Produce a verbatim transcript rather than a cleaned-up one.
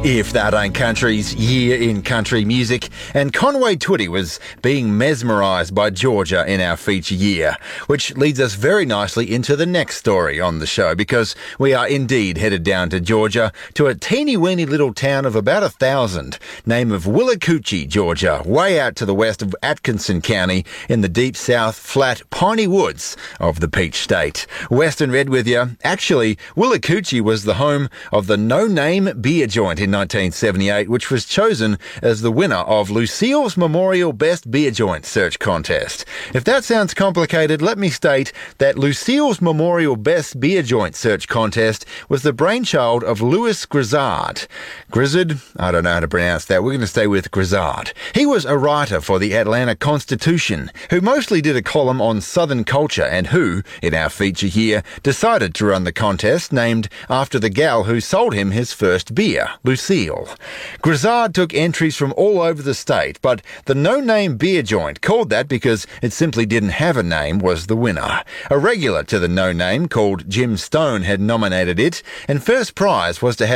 If That Ain't Country's year in country music, and Conway Twitty was being mesmerised by Georgia in our feature year, which leads us very nicely into the next story on the show, because we are indeed headed down to Georgia, to a teeny-weeny little town of about a thousand, name of Willacoochee, Georgia, way out to the west of Atkinson County in the deep south, flat, piney woods of the Peach State. Western Red with you. Actually, Willacoochee was the home of the No Name Beer Joint in nineteen seventy-eight, which was chosen as the winner of Lucille's Memorial Best Beer Joint Search Contest. If that sounds complicated, let me state that Lucille's Memorial Best Beer Joint Search Contest was the brainchild of Louis Grizzard. Grizzard? I don't know how to pronounce that. We're going to stay with Grizzard. He was a writer for the Atlanta Constitution, who mostly did a column on Southern culture and who, in our feature here, decided to run the contest named after the gal who sold him his first beer, Lucille. Grizzard took entries from all over the state, but the No Name Beer Joint, called that because it simply didn't have a name, was the winner. A regular to the No Name called Jim Stone had nominated it, and first prize was to have